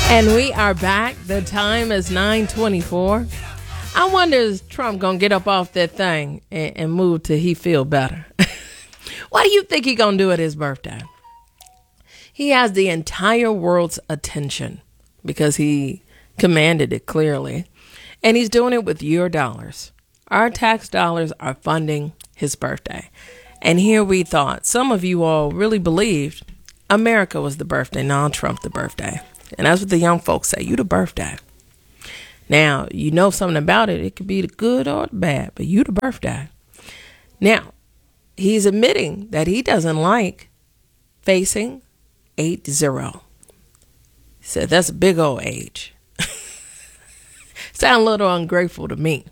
And we are back. The time is 9:24. I wonder is Trump going to get up off that thing and move till he feel better? What do you think he going to do at his birthday? He has the entire world's attention because he commanded it clearly. And he's doing it with your dollars. Our tax dollars are funding his birthday. And here we thought, some of you all really believed America was the birthday, not Trump the birthday. And that's what the young folks say, you the birthday. Now, you know something about it. It could be the good or the bad, but you the birthday. Now, he's admitting that he doesn't like facing 8-0. He said, that's a big old age. Sound a little ungrateful to me.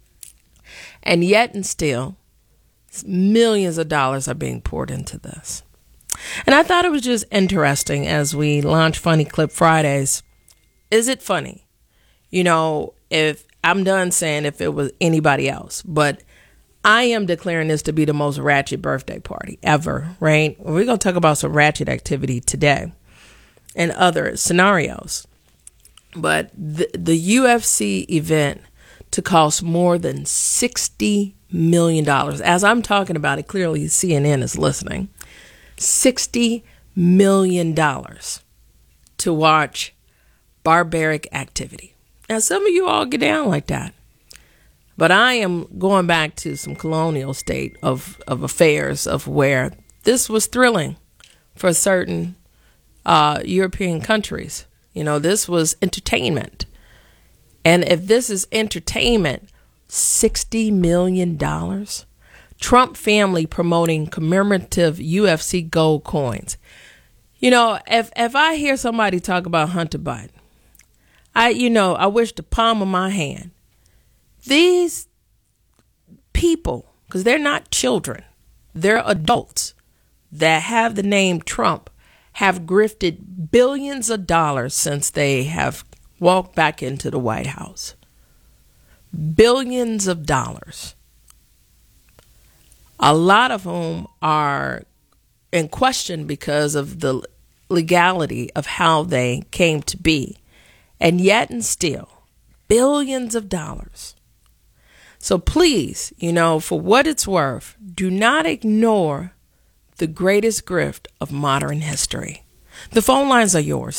And yet and still, millions of dollars are being poured into this. And I thought it was just interesting as we launch Funny Clip Fridays. Is it funny? You know, if I'm done saying if it was anybody else, but I am declaring this to be the most ratchet birthday party ever, right? We're going to talk about some ratchet activity today and other scenarios. But the UFC event to cost more than $60 million. As I'm talking about it, clearly CNN is listening. $60 million to watch barbaric activity. Now, some of you all get down like that. But I am going back to some colonial state of affairs of where this was thrilling for certain European countries. You know, this was entertainment. And if this is entertainment, $60 million. Trump family promoting commemorative UFC gold coins. You know, if I hear somebody talk about Hunter Biden, I wish the palm of my hand. These people, because they're not children, they're adults that have the name Trump, have grifted billions of dollars since they have walked back into the White House. Billions of dollars. A lot of whom are in question because of the legality of how they came to be. And yet and still, billions of dollars. So please, for what it's worth, do not ignore the greatest grift of modern history. The phone lines are yours,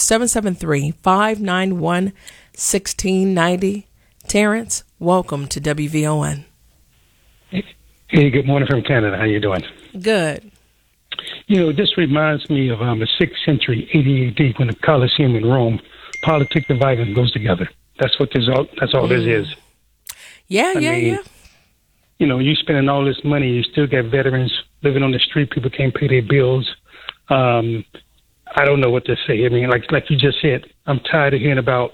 773-591-1690. Terrence, welcome to WVON. Hey, good morning from Canada. How you doing? Good. This reminds me of the 6th century AD when the Colosseum in Rome, politics and violence goes together. That's what that's all this is. Yeah. You spending all this money, you still got veterans living on the street. People can't pay their bills. I don't know what to say. I mean, like you just said, I'm tired of hearing about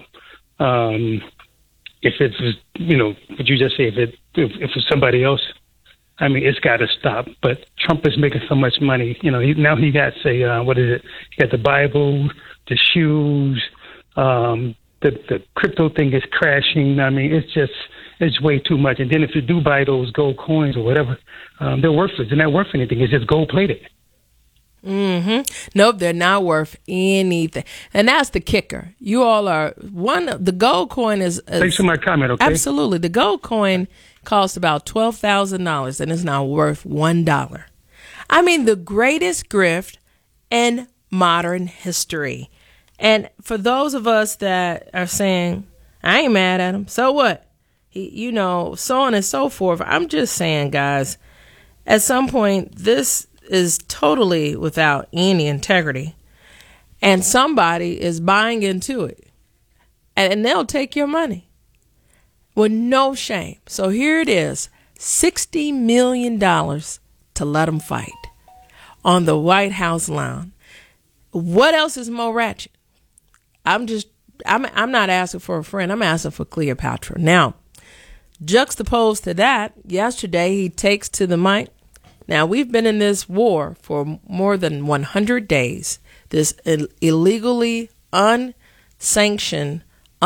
if it's what you just say. If it's somebody else. I mean, it's got to stop. But Trump is making so much money. Now he got what is it? He got the Bible, the shoes, the crypto thing is crashing. I mean, it's way too much. And then if you do buy those gold coins or whatever, they're worthless. They're not worth anything. It's just gold plated. Nope, they're not worth anything. And that's the kicker. You all are the gold coin is thanks for my comment, okay? Absolutely. The gold coin cost about $12,000 and it's now worth $1. I mean, the greatest grift in modern history. And for those of us that are saying, I ain't mad at him, so what? He, so on and so forth. I'm just saying, guys, at some point, this is totally without any integrity. And somebody is buying into it. And they'll take your money with no shame. So here it is, $60 million to let them fight on the White House lawn. What else is more ratchet? I'm not asking for a friend. I'm asking for Cleopatra. Now, juxtaposed to that, yesterday he takes to the mic. Now, we've been in this war for more than 100 days, this illegally unsanctioned,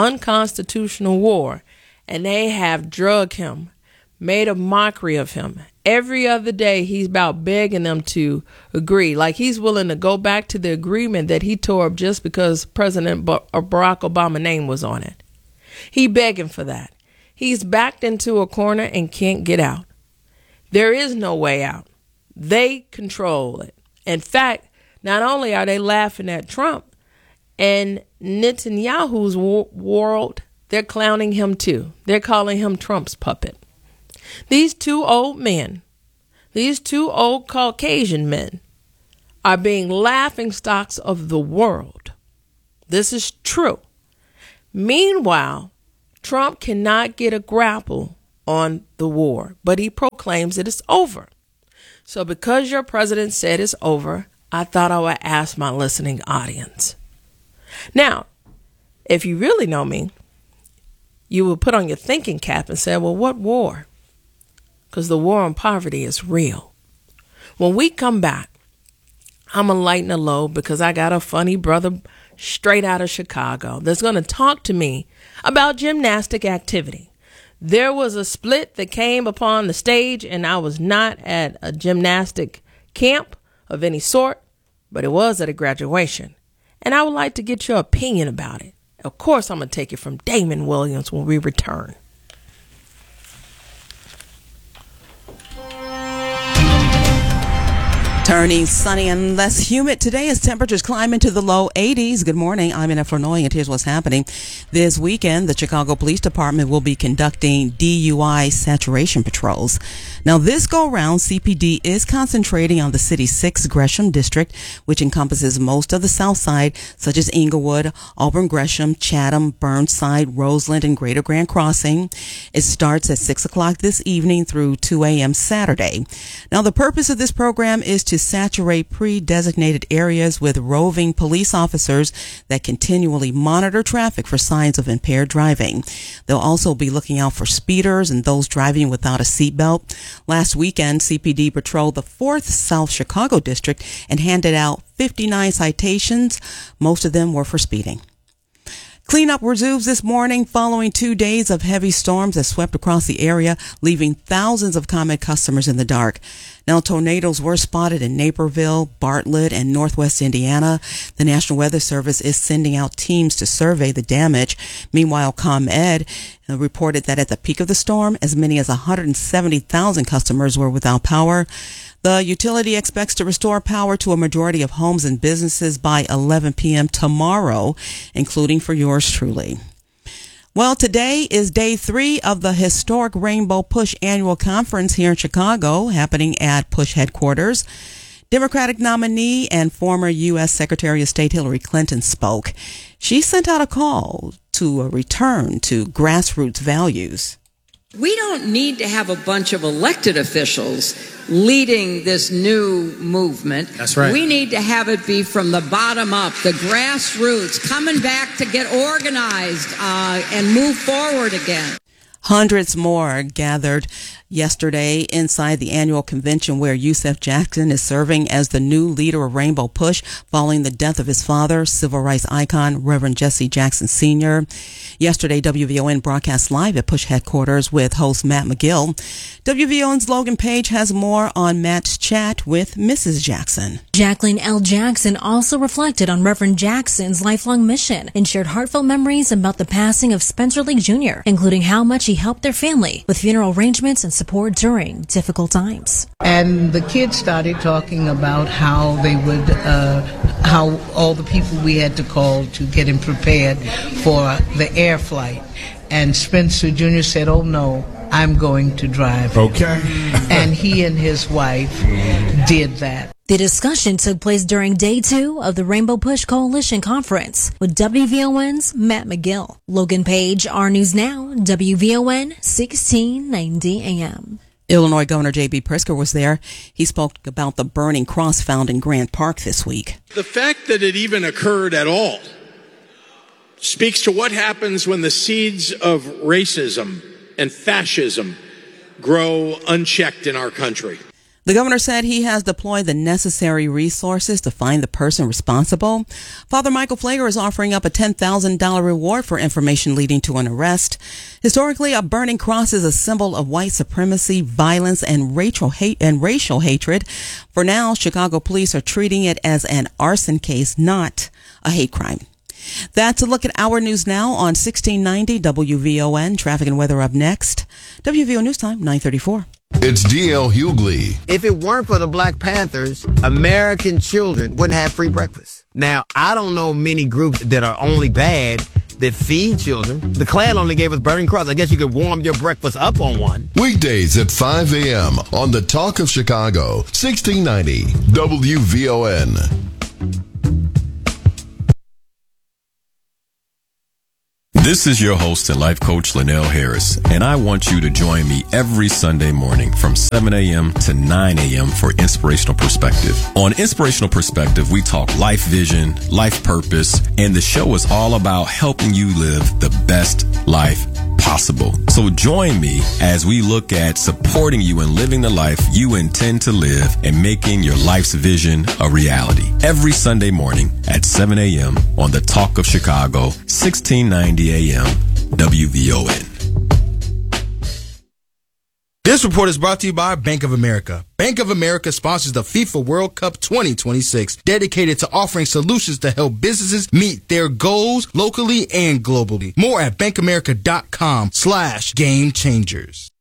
unconstitutional war, and they have drugged him, made a mockery of him, Every other day, he's about begging them to agree. Like he's willing to go back to the agreement that he tore up just because President Barack Obama's name was on it. He begging for that. He's backed into a corner and can't get out. There is no way out. They control it. In fact, not only are they laughing at Trump and Netanyahu's world, they're clowning him too. They're calling him Trump's puppet. These two old men, these two old Caucasian men, are being laughing stocks of the world. This is true. Meanwhile, Trump cannot get a grapple on the war, but he proclaims it is over. So because your president said it's over, I thought I would ask my listening audience. Now, if you really know me, you will put on your thinking cap and say, well, what war? Because the war on poverty is real. When we come back, I'm going to lighten the load because I got a funny brother straight out of Chicago that's going to talk to me about gymnastic activity. There was a split that came upon the stage, and I was not at a gymnastic camp of any sort, but it was at a graduation. And I would like to get your opinion about it. Of course, I'm going to take it from Damon Williams when we return. Turning sunny and less humid today as temperatures climb into the low 80s. Good morning. I'm Annette Flournoy, and here's what's happening. This weekend, the Chicago Police Department will be conducting DUI saturation patrols. Now, this go-round, CPD is concentrating on the city's 6th Gresham district, which encompasses most of the south side, such as Inglewood, Auburn Gresham, Chatham, Burnside, Roseland, and Greater Grand Crossing. It starts at 6 o'clock this evening through 2 a.m. Saturday. Now, the purpose of this program is to saturate pre-designated areas with roving police officers that continually monitor traffic for signs of impaired driving. They'll also be looking out for speeders and those driving without a seatbelt. Last weekend, CPD patrolled the 4th South Chicago district and handed out 59 citations. Most of them were for speeding. Cleanup resumes this morning following 2 days of heavy storms that swept across the area, leaving thousands of ComEd customers in the dark. Now, tornadoes were spotted in Naperville, Bartlett, and Northwest Indiana. The National Weather Service is sending out teams to survey the damage. Meanwhile, ComEd reported that at the peak of the storm, as many as 170,000 customers were without power. The utility expects to restore power to a majority of homes and businesses by 11 p.m. tomorrow, including for yours truly. Well, today is day 3 of the historic Rainbow Push annual conference here in Chicago, happening at Push headquarters. Democratic nominee and former U.S. Secretary of State Hillary Clinton spoke. She sent out a call to a return to grassroots values. We don't need to have a bunch of elected officials leading this new movement. That's right. We need to have it be from the bottom up, the grassroots, coming back to get organized and move forward again. Hundreds more gathered yesterday inside the annual convention where Yusef Jackson is serving as the new leader of Rainbow Push following the death of his father, civil rights icon Reverend Jesse Jackson Sr. Yesterday, WVON broadcast live at Push headquarters with host Matt McGill. WVON's Logan Page has more on Matt's chat with Mrs. Jackson. Jacqueline L. Jackson also reflected on Reverend Jackson's lifelong mission and shared heartfelt memories about the passing of Spencer Lee Jr., including how much he helped their family with funeral arrangements and support during difficult times. And the kids started talking about how they would, how all the people we had to call to get him prepared for the air flight. And Spencer Jr. said, "Oh no, I'm going to drive him." Okay. And he and his wife did that. The discussion took place during day 2 of the Rainbow Push Coalition Conference with WVON's Matt McGill. Logan Page, R News Now, WVON 1690 AM. Illinois Governor J.B. Pritzker was there. He spoke about the burning cross found in Grant Park this week. The fact that it even occurred at all speaks to what happens when the seeds of racism and fascism grow unchecked in our country. The governor said he has deployed the necessary resources to find the person responsible. Father Michael Pfleger is offering up a $10,000 reward for information leading to an arrest. Historically, a burning cross is a symbol of white supremacy, violence, and racial hatred. For now, Chicago police are treating it as an arson case, not a hate crime. That's a look at our news now on 1690 WVON. Traffic and weather up next. WVO News Time, 9:34. It's D.L. Hughley. If it weren't for the Black Panthers, American children wouldn't have free breakfast. Now, I don't know many groups that are only bad that feed children. The Klan only gave us Burning Cross. I guess you could warm your breakfast up on one. Weekdays at 5 a.m. on the Talk of Chicago, 1690 WVON. This is your host and life coach, Linnell Harris, and I want you to join me every Sunday morning from 7 a.m. to 9 a.m. for Inspirational Perspective. On Inspirational Perspective, we talk life vision, life purpose, and the show is all about helping you live the best life possible. So join me as we look at supporting you in living the life you intend to live and making your life's vision a reality. Every Sunday morning at 7 a.m. on the Talk of Chicago, 1690 a.m. WVON. This report is brought to you by Bank of America. Bank of America sponsors the FIFA World Cup 2026, dedicated to offering solutions to help businesses meet their goals locally and globally. More at bankamerica.com/game changers.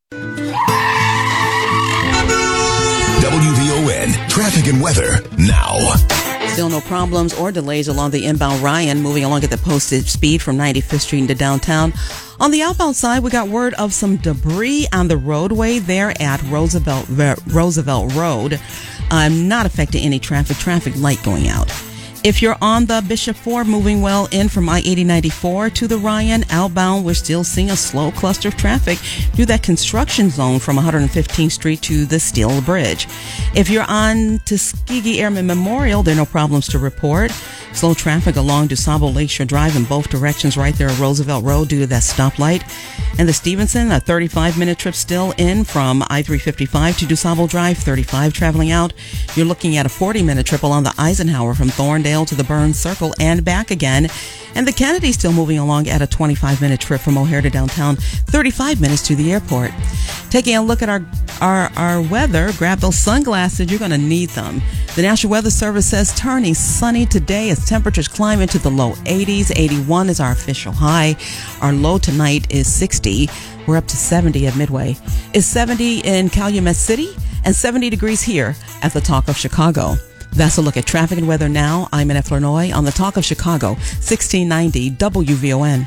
WVON traffic and weather now. Still no problems or delays along the inbound Ryan, moving along at the posted speed from 95th Street into downtown. On the outbound side, we got word of some debris on the roadway there at Roosevelt Road. Not affecting any traffic light going out. If you're on the Bishop Ford moving well in from I-8094 to the Ryan outbound, we're still seeing a slow cluster of traffic through that construction zone from 115th Street to the Steel Bridge. If you're on Tuskegee Airmen Memorial, there are no problems to report. Slow traffic along DuSable Lakeshore Drive in both directions right there at Roosevelt Road due to that stoplight. And the Stevenson, a 35-minute trip still in from I-355 to DuSable Drive, 35 traveling out. You're looking at a 40-minute trip along the Eisenhower from Thorndale to the Burns Circle and back again. And the Kennedy still moving along at a 25-minute trip from O'Hare to downtown, 35 minutes to the airport. Taking a look at our weather, grab those sunglasses. You're going to need them. The National Weather Service says turning sunny today as temperatures climb into the low 80s. 81 is our official high. Our low tonight is 60. We're up to 70 at Midway. It's 70 in Calumet City and 70 degrees here at the Talk of Chicago. That's a look at traffic and weather now. I'm Annette Flournoy on the Talk of Chicago, 1690 WVON.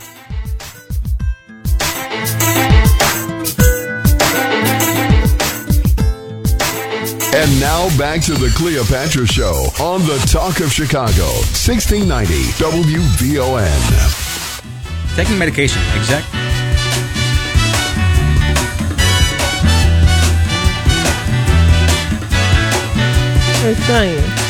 And now back to the Cleopatra Show on the Talk of Chicago, 1690 WVON. Taking medication, exactly. I'm telling you.